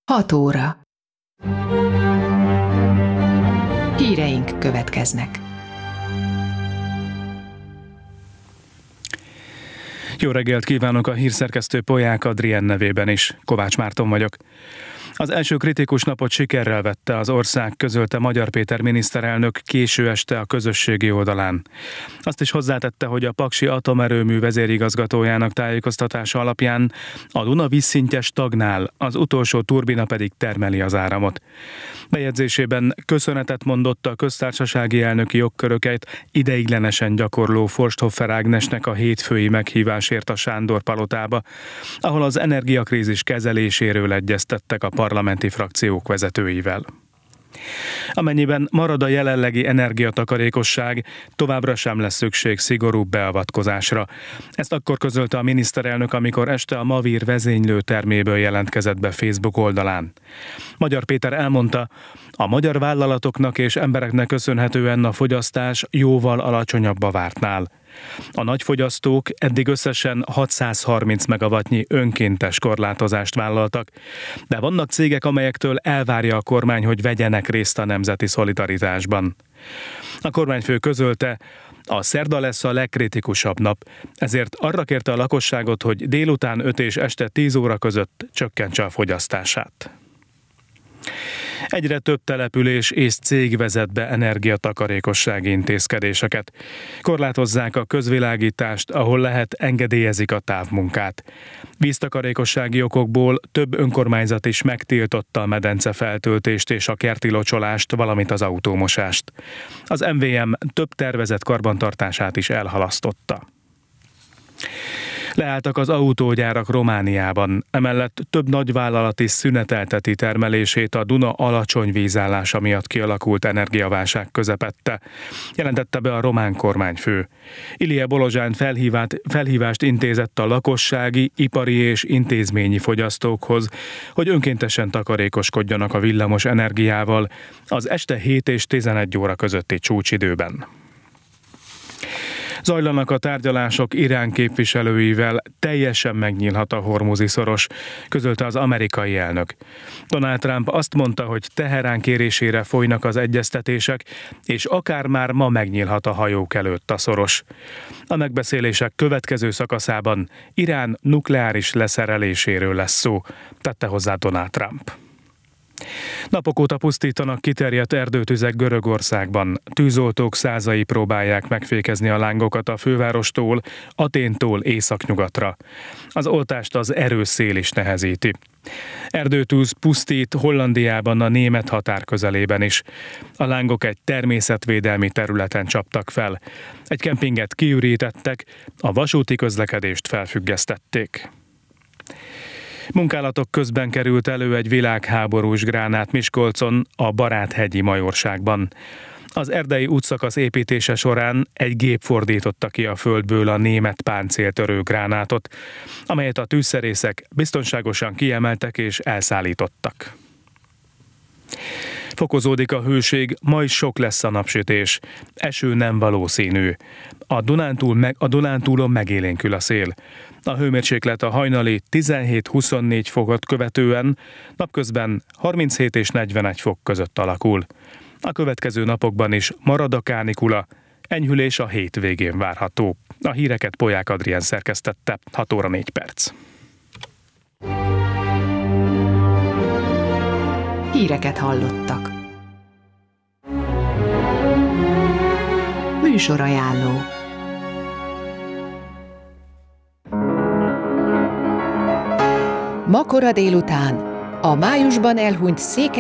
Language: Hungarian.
6 óra. Híreink következnek. Jó reggelt kívánok, a hírszerkesztő Polyák Adrien nevében is. Kovács Márton vagyok. Az első kritikus napot sikerrel vette az ország, közölte Magyar Péter miniszterelnök késő este a közösségi oldalán. Azt is hozzátette, hogy a Paksi atomerőmű vezérigazgatójának tájékoztatása alapján a Duna vízszintje stagnál, az utolsó turbina pedig termeli az áramot. Bejegyzésében köszönetet mondott a köztársasági elnöki jogköröket ideiglenesen gyakorló Forsthofer Ágnesnek a hétfői meghívásért a Sándor palotába, ahol az energiakrízis kezeléséről egyeztettek a parlamenti frakciók vezetőivel. Amennyiben marad a jelenlegi energiatakarékosság, továbbra sem lesz szükség szigorúbb beavatkozásra. Ezt akkor közölte a miniszterelnök, amikor este a Mavír vezénylőterméből jelentkezett be Facebook oldalán. Magyar Péter elmondta, a magyar vállalatoknak és embereknek köszönhetően a fogyasztás jóval alacsonyabb a vártnál. A nagyfogyasztók eddig összesen 630 megawattnyi önkéntes korlátozást vállaltak, de vannak cégek, amelyektől elvárja a kormány, hogy vegyenek részt a nemzeti szolidaritásban. A kormányfő közölte, a szerda lesz a legkritikusabb nap, ezért arra kérte a lakosságot, hogy délután 5 és este 10 óra között csökkentse a fogyasztását. Egyre több település és cég vezet be energiatakarékossági intézkedéseket. Korlátozzák a közvilágítást, ahol lehet, engedélyezik a távmunkát. Víztakarékossági okokból több önkormányzat is megtiltotta a medence feltöltést és a kerti locsolást, valamint az autómosást. Az MVM több tervezett karbantartását is elhalasztotta. Leálltak az autógyárak Romániában, emellett több nagyvállalat is szünetelteti termelését a Duna alacsony vízállása miatt kialakult energiaválság közepette, jelentette be a román kormányfő. Ilie Bolozsán felhívást intézett a lakossági, ipari és intézményi fogyasztókhoz, hogy önkéntesen takarékoskodjanak a villamos energiával az este 7 és 11 óra közötti csúcsidőben. Zajlanak a tárgyalások Irán képviselőivel, teljesen megnyílhat a Hormuzi szoros, közölte az amerikai elnök. Donald Trump azt mondta, hogy Teherán kérésére folynak az egyeztetések, és akár már ma megnyílhat a hajók előtt a szoros. A megbeszélések következő szakaszában Irán nukleáris leszereléséről lesz szó, tette hozzá Donald Trump. Napok óta pusztítanak kiterjedt erdőtüzek Görögországban. Tűzoltók százai próbálják megfékezni a lángokat a fővárostól, Athéntól északnyugatra. Az oltást az erős szél is nehezíti. Erdőtűz pusztít Hollandiában a német határ közelében is. A lángok egy természetvédelmi területen csaptak fel. Egy kempinget kiürítettek, a vasúti közlekedést felfüggesztették. Munkálatok közben került elő egy világháborús gránát Miskolcon, a Baráthegyi Majorságban. Az erdei útszakasz építése során egy gép fordította ki a földből a német páncéltörő gránátot, amelyet a tűzszerészek biztonságosan kiemeltek és elszállítottak. Fokozódik a hőség, ma is sok lesz a napsütés. Eső nem valószínű. A Dunántúlon megélénkül a szél. A hőmérséklet a hajnali 17-24 fokot követően napközben 37 és 41 fok között alakul. A következő napokban is marad a kánikula, enyhülés a hétvégén várható. A híreket Polyák Adrien szerkesztette, 6 óra 4 perc. Híreket hallottak. Műsorajánló. Ma kora délután a májusban elhunyt